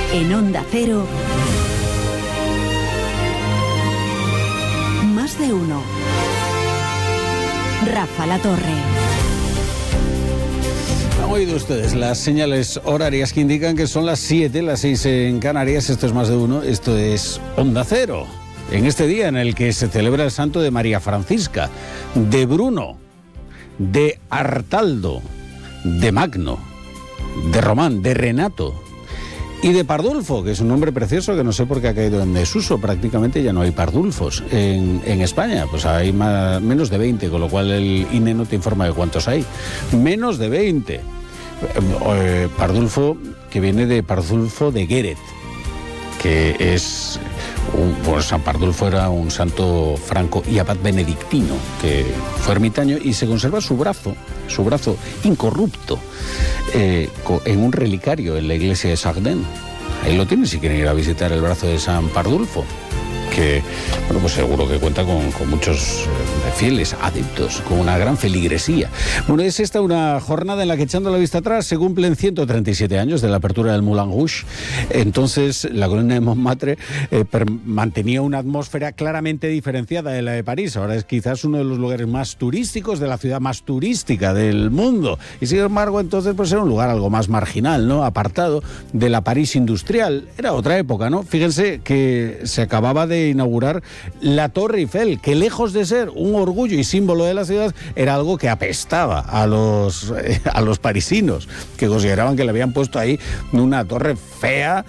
En Onda Cero, Más de Uno. Rafa La Torre. Han oído ustedes las señales horarias que indican que son las 7, las 6 en Canarias. Esto es Más de Uno, esto es Onda Cero. En este día en el que se celebra el santo de María Francisca, de Bruno, de Artaldo, de Magno, de Román, de Renato y de Pardulfo, que es un nombre precioso que no sé por qué ha caído en desuso. Prácticamente ya no hay Pardulfos en España, pues hay menos de 20, con lo cual el INE no te informa de cuántos hay. Menos de 20. Pardulfo, que viene de Pardulfo de Guéret, que es... Pues San Pardulfo era un santo franco y abad benedictino que fue ermitaño y se conserva su brazo incorrupto en un relicario en la iglesia de Sardén. Ahí lo tienen si quieren ir a visitar el brazo de San Pardulfo, que bueno, pues seguro que cuenta con muchos fieles adeptos, con una gran feligresía. Bueno, es esta una jornada en la que, echando la vista atrás, se cumplen 137 años de la apertura del Moulin Rouge. Entonces la colina de Montmartre mantenía una atmósfera claramente diferenciada de la de París. Ahora es quizás uno de los lugares más turísticos, de la ciudad más turística del mundo, y sin embargo entonces pues era un lugar algo más marginal, ¿no? Apartado de la París industrial. Era otra época, ¿no? Fíjense que se acababa de inaugurar la Torre Eiffel, que lejos de ser un orgullo y símbolo de la ciudad, era algo que apestaba a los parisinos, que consideraban que le habían puesto ahí una torre fea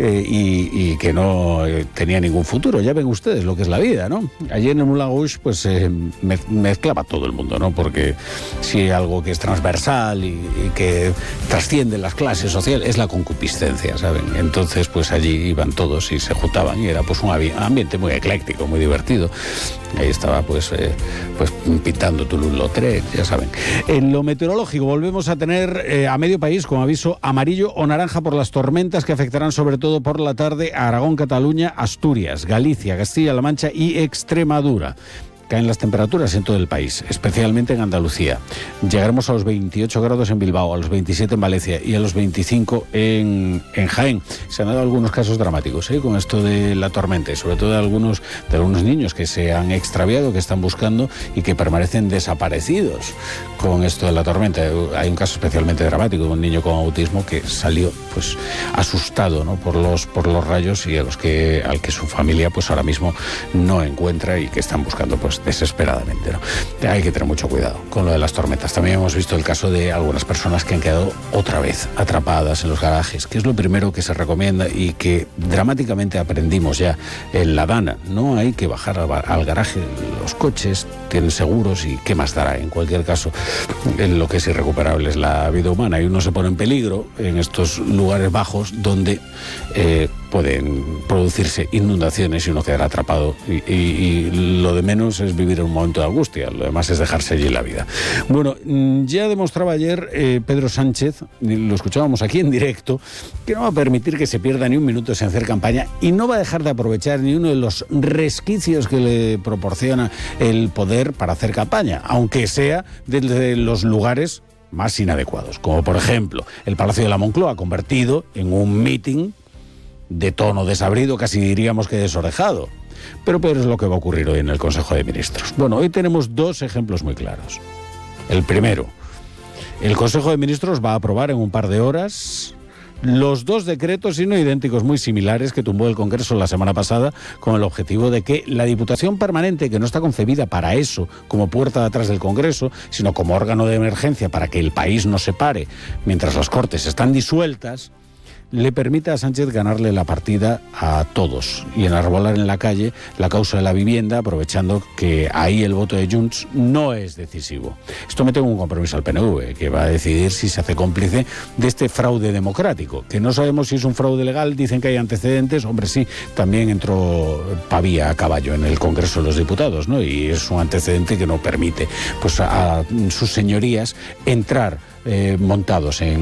y que no tenía ningún futuro. Ya ven ustedes lo que es la vida, ¿no? Allí en el Moulin Rouge pues mezclaba todo el mundo, ¿no? Porque si hay algo que es transversal y que trasciende las clases sociales, es la concupiscencia, ¿saben? Entonces pues allí iban todos y se juntaban y era pues un ambiente muy ecléctico, muy divertido. Ahí estaba pues pintando Toulouse-Lautrec, ya saben. En lo meteorológico volvemos a tener a medio país con aviso amarillo o naranja por las tormentas que afectarán sobre todo por la tarde a Aragón, Cataluña, Asturias, Galicia, Castilla-La Mancha y Extremadura. Caen las temperaturas en todo el país, especialmente en Andalucía. Llegaremos a los 28 grados en Bilbao, a los 27 en Valencia y a los 25 en Jaén. Se han dado algunos casos dramáticos con esto de la tormenta, y sobre todo de algunos niños que se han extraviado, que están buscando y que permanecen desaparecidos con esto de la tormenta. Hay un caso especialmente dramático de un niño con autismo que salió pues asustado, ¿no? por los rayos, y al que su familia pues ahora mismo no encuentra y que están buscando pues desesperadamente, ¿no? Hay que tener mucho cuidado con lo de las tormentas. También hemos visto el caso de algunas personas que han quedado otra vez atrapadas en los garajes, que es lo primero que se recomienda y que dramáticamente aprendimos ya en La Dana. No hay que bajar al garaje, los coches tienen seguros y qué más dará. En cualquier caso, lo que es irrecuperable es la vida humana y uno se pone en peligro en estos lugares bajos donde pueden producirse inundaciones y uno quedará atrapado y lo de menos es vivir en un momento de angustia, lo demás es dejarse allí la vida. Bueno, ya demostraba ayer Pedro Sánchez, lo escuchábamos aquí en directo, que no va a permitir que se pierda ni un minuto sin hacer campaña y no va a dejar de aprovechar ni uno de los resquicios que le proporciona el poder para hacer campaña, aunque sea desde los lugares más inadecuados, como por ejemplo el Palacio de la Moncloa, convertido en un mitin de tono desabrido, casi diríamos que desorejado. Pero peor es lo que va a ocurrir hoy en el Consejo de Ministros. Bueno, hoy tenemos dos ejemplos muy claros. El primero, el Consejo de Ministros va a aprobar en un par de horas los dos decretos, y no idénticos, muy similares, que tumbó el Congreso la semana pasada, con el objetivo de que la Diputación Permanente, que no está concebida para eso, como puerta de atrás del Congreso, sino como órgano de emergencia para que el país no se pare mientras las Cortes están disueltas, le permita a Sánchez ganarle la partida a todos y enarbolar en la calle la causa de la vivienda, aprovechando que ahí el voto de Junts no es decisivo. Esto mete un compromiso al PNV, que va a decidir si se hace cómplice de este fraude democrático, que no sabemos si es un fraude legal. Dicen que hay antecedentes. Hombre, sí, también entró Pavía a caballo en el Congreso de los Diputados, ¿no? Y es un antecedente que no permite pues a sus señorías entrar montados en